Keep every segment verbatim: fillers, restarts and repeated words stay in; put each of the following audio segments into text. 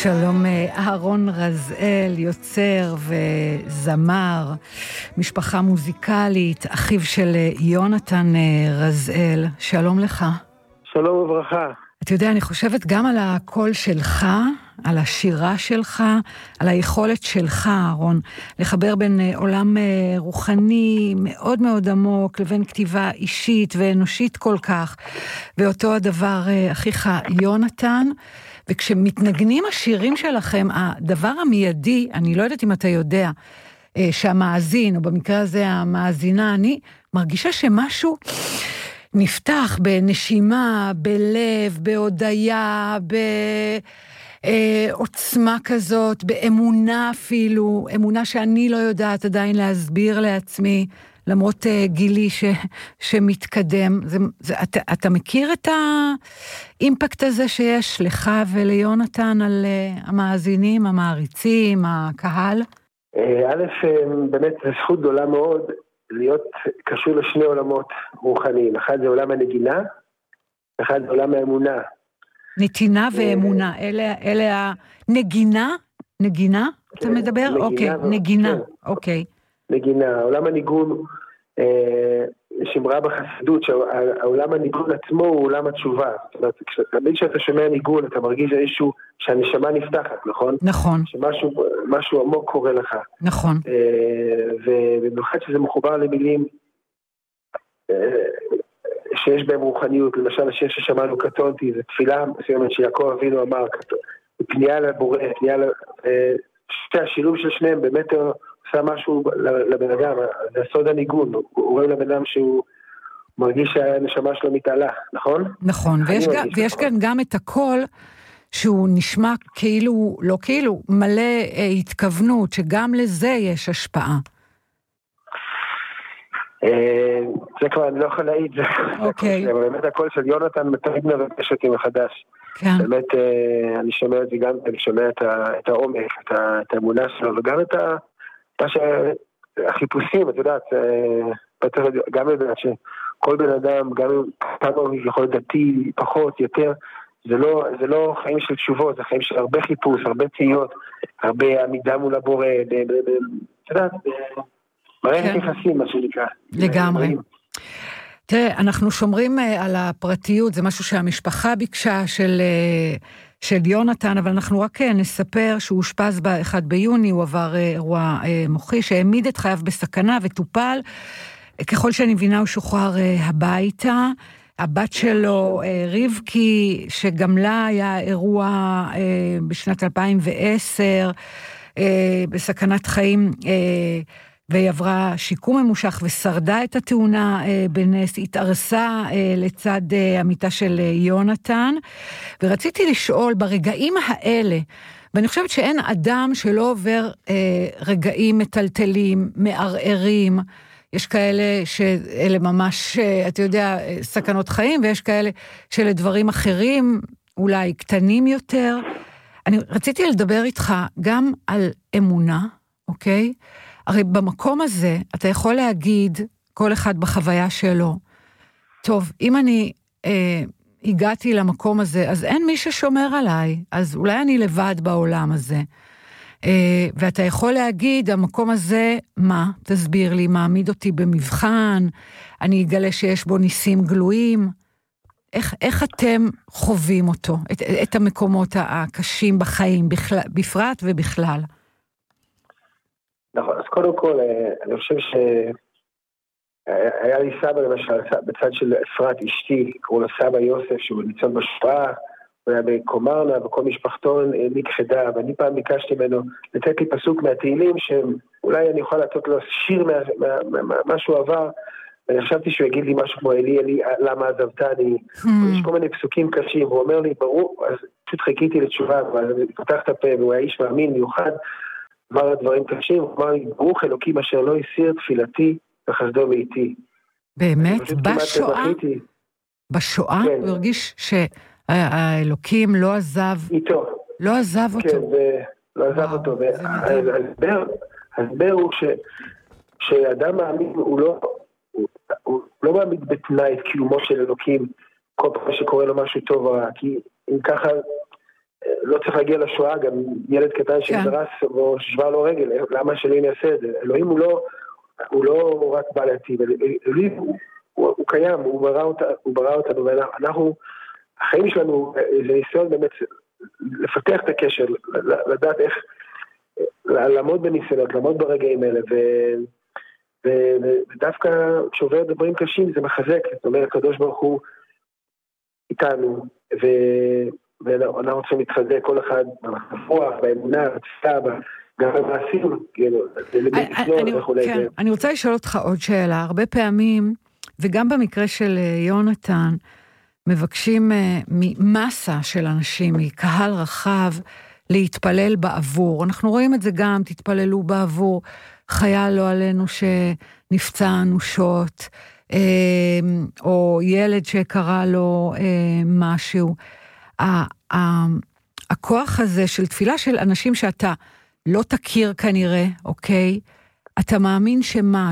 שלום אהרון רזאל, יוצר וזמר, משפחה מוזיקלית, אחיו של יונתן רזאל. שלום לך. שלום וברכה. אתה יודע, אני חושבת גם על הקול שלך, על השירה שלך, על היכולת שלך, אהרון, לחבר בין עולם רוחני מאוד מאוד עמוק, לבין כתיבה אישית ואנושית כל כך, ואותו הדבר אחיך יונתן. וכשמתנגנים השירים שלכם, הדבר המיידי, אני לא יודעת אם אתה יודע, שהמאזין, או במקרה הזה המאזינה, אני מרגישה שמשהו נפתח בנשימה, בלב, בהודיה, בעוצמה כזאת, באמונה אפילו, אמונה שאני לא יודעת עדיין להסביר לעצמי, למרות uh, גילי ש, שמתקדם. זה, זה, אתה, אתה מכיר את האימפקט הזה שיש לך וליונתן על uh, המאזינים, המעריצים, הקהל? א', באמת זו זכות גדולה מאוד להיות קשור לשני עולמות רוחניים. אחד זה עולם הנגינה, אחד זה עולם האמונה. נתינה ואמונה, אלה, אלה הנגינה? נגינה? אתה מדבר? אוקיי, נגינה, אוקיי. נגינה, עולם הניגון אה, שמרה בחסידות, שהעולם הניגון עצמו הוא עולם התשובה. זאת אומרת, תמיד כשאתה שומע ניגון, אתה מרגיש איזשהו שהנשמה נפתחת, נכון? נכון. שמשהו משהו עמוק קורה לך. נכון. אה, ובמיוחד שזה מחובר למילים אה, שיש בהם רוחניות, למשל השיר ששמענו קטונתי, זה תפילה מסוימת שיעקב אבינו אמר, פנייה לבורא, פנייה לבורא, שתי השילוב של שניהם באמת עושה משהו לבן אדם, זה סוד הניגון, הוא רואה לבן אדם שהוא מרגיש שהנשמה שלו מתעלה, נכון? נכון, ויש, גם, ויש כאן גם את הקול שהוא נשמע כאילו, לא כאילו, מלא אה, התכוונות, שגם לזה יש השפעה. אה, זה כבר אני לא יכול להעיד, אוקיי. אבל באמת הקול של יונתן תמיד מרגש אותי מחדש. כן. באמת אני שומע את זה גם, אני שומע את, ה, את העומק, את, ה, את האמונה שלו, וגם את ה, ש, החיפושים, את יודעת, גם יודעת שכל בן אדם, גם כמה הוא יכול להיות דתי, פחות, יותר, זה לא, זה לא חיים של תשובות, זה חיים של הרבה חיפוש, הרבה תהיות, הרבה עמידה מול הבורא, את יודעת, מערכת יחסים, מה שנקרא. לגמרי. תראה, אנחנו שומרים על הפרטיות, זה משהו שהמשפחה ביקשה של, של יונתן, אבל אנחנו רק נספר שהוא אושפז ב-אחד ביוני, הוא עבר אירוע מוחי, שהעמיד את חייו בסכנה וטופל. ככל שאני מבינה, הוא שוחרר הביתה. הבת שלו, רבקי, שגם לה היה אירוע בשנת אלפיים ועשר, בסכנת חיים, והיא עברה שיקום ממושך ושרדה את התאונה אה, בנס, התארסה אה, לצד אה, המיטה של אה, יונתן, ורציתי לשאול ברגעים האלה, ואני חושבת שאין אדם שלא עובר אה, רגעים מטלטלים, מערערים, יש כאלה שאלה ממש, אה, אתה יודע, סכנות חיים, ויש כאלה שלדברים אחרים, אולי קטנים יותר. אני רציתי לדבר איתך גם על אמונה, אוקיי? הרי במקום הזה, אתה יכול להגיד, כל אחד בחוויה שלו, טוב, אם אני אה, הגעתי למקום הזה, אז אין מי ששומר עליי, אז אולי אני לבד בעולם הזה. אה, ואתה יכול להגיד, המקום הזה, מה? תסביר לי, מעמיד אותי במבחן, אני אגלה שיש בו ניסים גלויים. איך, איך אתם חווים אותו, את, את המקומות הקשים בחיים, בכלל, בפרט ובכלל? נכון, אז קודם כל, אני חושב שהיה לי סבא למשל, בצד של אפרת אשתי, קראו לו סבא יוסף, שהוא ניצול בשואה, הוא היה בקומרנה, וכל משפחתו נכחדה, ואני פעם ביקשתי ממנו לתת לי פסוק מהתהילים, שאולי אני יכול לתת לו שיר מה שהוא עבר, ואני חשבתי שהוא יגיד לי משהו כמו, אלי, אלי, למה עזבתני? יש כל מיני פסוקים קשים, והוא אומר לי, ברור, אז פשוט חיכיתי לתשובה, אבל אני פותח את הפה, והוא היה איש מאמין מיוחד, אמר דברים קשים, הוא אמר לי, ברוך אלוקים אשר לא הסיר תפילתי וחסדו ואיתי. באמת? בשואה? בשואה? כן. הוא הרגיש שהאלוקים לא עזב... איתו. לא עזב אותו. כן, לא עזב אותו. ההסבר הוא שאדם מאמין, הוא לא, הוא לא מאמין בתנאי את קיומו של אלוקים, כל פעם שקורה לו משהו טוב, כי אם ככה... לא צריך להגיע לשואה, גם ילד קטן שדרס או ששבר לו רגל, למה שאלוהים יעשה את זה? אלוהים הוא לא, הוא לא רק בא להטיב, אלוהים הוא, הוא, הוא קיים, הוא ברא, אותה, הוא ברא אותנו, ואנחנו, החיים שלנו זה ניסיון באמת לפתח את הקשר, לדעת איך, לעמוד בניסיונות, לעמוד ברגעים האלה, ו, ו, ודווקא כשעובר דברים קשים זה מחזק, זאת אומרת, הקדוש ברוך הוא איתנו, ו... ואנחנו צריכים להתחזק כל אחד ברוח, באמונה, בתפילה, גם במעשים, אני רוצה לשאול אותך עוד שאלה. הרבה פעמים, וגם במקרה של יונתן, מבקשים ממסה של אנשים, מקהל רחב, להתפלל בעבור. אנחנו רואים את זה גם, תתפללו בעבור חייל לא עלינו שנפצע אנושות, או ילד שקרה לו משהו. הכוח הזה של תפילה של אנשים שאתה לא תכיר כנראה, אוקיי? אתה מאמין שמה,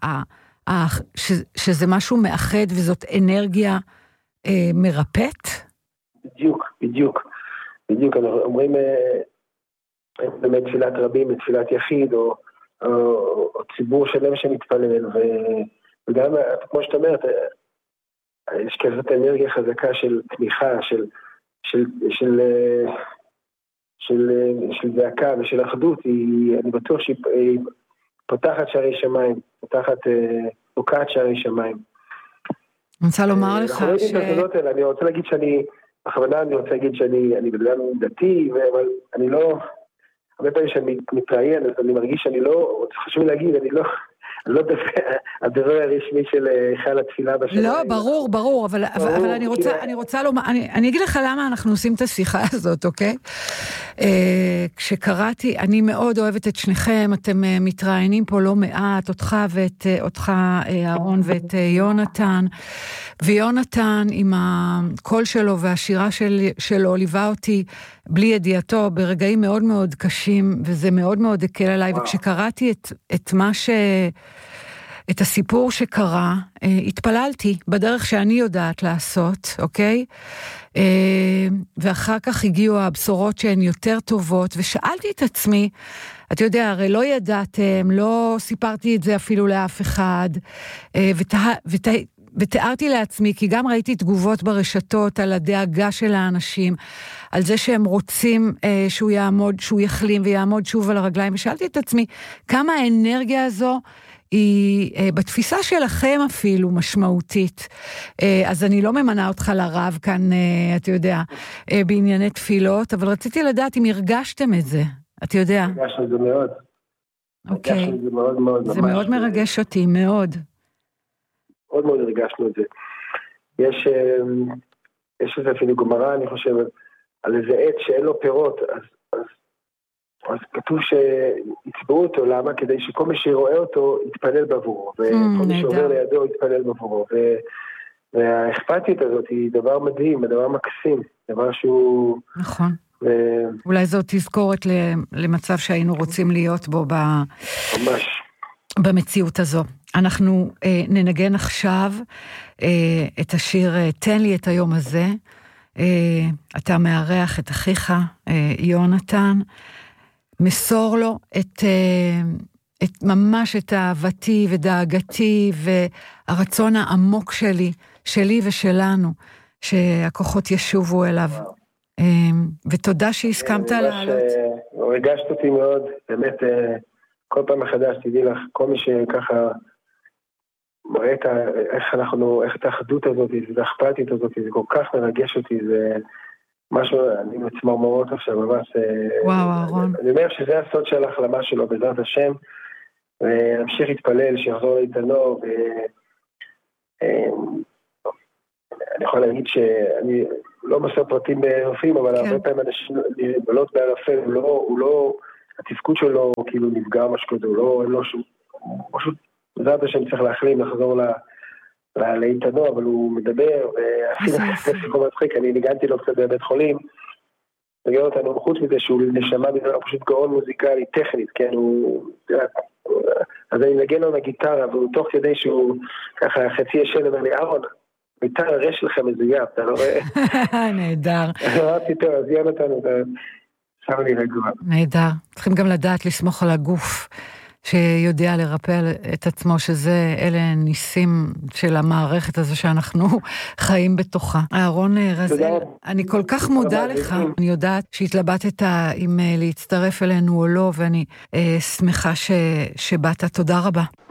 שזה משהו מאחד וזאת אנרגיה מרפאת? בדיוק, בדיוק. בדיוק, אנחנו אומרים באמת תפילת רבים ותפילת יחיד, או ציבור שלם שמתפלל, וגם, כמו שאת אומרת, יש כזאת אנרגיה חזקה של תמיכה, של של, של, של, של זעקה ושל אחדות, היא, אני בטוח שהיא פותחת שערי שמיים, פותחת, פוקעת שערי שמיים. אני רוצה לומר לך ש... אני רוצה להגיד שאני, בכוונה אני רוצה להגיד שאני, אני בדלם דתי, אבל אני לא, הרבה פעמים שאני מתראיין, אז אני מרגיש שאני לא, חשוב לי להגיד, אני לא... לא הדבר הרשמי של חייל התפילה בשמיים. לא, ברור, ברור, אבל, אבל אני רוצה, אני רוצה לומר, אני, אני אגיד לך למה אנחנו עושים את השיחה הזאת, אוקיי? כשקראתי, אני מאוד אוהבת את שניכם, אתם מתראיינים פה לא מעט, אותך ואת, אותך אהרון ואת יונתן, ויונתן עם הקול שלו והשירה של, שלו ליווה אותי בלי ידיעתו ברגעים מאוד מאוד קשים, וזה מאוד מאוד הקל עליי, וכשקראתי את, את מה ש... את הסיפור שקרה, התפללתי בדרך שאני יודעת לעשות, אוקיי? ואחר כך הגיעו הבשורות שהן יותר טובות, ושאלתי את עצמי, אתה יודע, הרי לא ידעתם, לא סיפרתי את זה אפילו לאף אחד, ות... ות... ותיארתי לעצמי, כי גם ראיתי תגובות ברשתות על הדאגה של האנשים, על זה שהם רוצים אה, שהוא יעמוד, שהוא יחלים ויעמוד שוב על הרגליים, ושאלתי את עצמי, כמה האנרגיה הזו היא אה, בתפיסה שלכם אפילו משמעותית. אה, אז אני לא ממנה אותך לרב כאן, אה, אתה יודע, אה, בענייני תפילות, אבל רציתי לדעת אם הרגשתם את זה, אתה יודע. הרגשנו את זה מאוד. אוקיי. הרגשנו את זה מאוד מאוד. זה מאוד מרגש אותי, מאוד. מאוד מאוד הרגשנו את זה. יש, יש איזה אפילו גמרא, אני חושב, על איזה עץ שאין לו פירות, אז, אז, אז כתוב שיצבעו אותו, למה? כדי שכל מי שרואה אותו יתפלל בבורו, וכל מי שעובר לידו יתפלל בבורו, ו, והאכפתיות הזאת היא דבר מדהים, דבר מקסים, דבר שהוא... נכון. ו... אולי זאת תזכורת למצב שהיינו רוצים להיות בו ב... ממש. במציאות הזו. אנחנו אה, ננגן עכשיו אה, את השיר אה, תן לי את היום הזה. אה, אתה מארח את אחיך אה, יונתן, מסור לו את, אה, את ממש את אהבתי ודאגתי והרצון העמוק שלי, שלי ושלנו, שהכוחות ישובו אליו. אה, ותודה שהסכמת לעלות. הרגשת אותי מאוד, באמת אה... כל פעם מחדש, תדעי לך, כל מי שככה מראה את ה, איך אנחנו, איך את האחדות הזאת, את האכפתיות הזאת, זה כל כך מרגש אותי, זה משהו, אני מצמרמורות עכשיו, ממש... וואו, אהרון. אני אומר שזה הסוד של ההחלמה שלו, בעזרת השם, ונמשיך להתפלל, שיחזור לאיתנו, ו... אני יכול להגיד שאני לא מסר פרטים ברופאים, אבל הרבה פעמים אנשים נבלות בערפל, הוא לא... התפקוד שלו כאילו נפגע משהו כזה, הוא לא, לא שום, פשוט, בעזרת השם צריך להחלים, לחזור לאיתנו, אבל הוא מדבר, ואפילו סיפור מצחיק, אני ניגנתי לו קצת בבית חולים, נגן אותנו, חוץ מזה שהוא נשמה, הוא פשוט גאון מוזיקלי, טכנית, כן, הוא, אז אני נגן לו לגיטרה, והוא תוך כדי שהוא ככה חצי ישן, אומר לי, אהרון, ביתר הרש לכם מזויף, אתה לא רואה? נהדר. אמרתי, טוב, אז יונתן, עכשיו אני רגוע. נהדר. צריכים גם לדעת לסמוך על הגוף, שיודע לרפא את עצמו, שזה, אלה ניסים של המערכת הזו שאנחנו חיים בתוכה. אהרון רזאל, אני כל כך מודה לך, אני יודעת שהתלבטת אם להצטרף אלינו או לא, ואני שמחה שבאת. תודה רבה.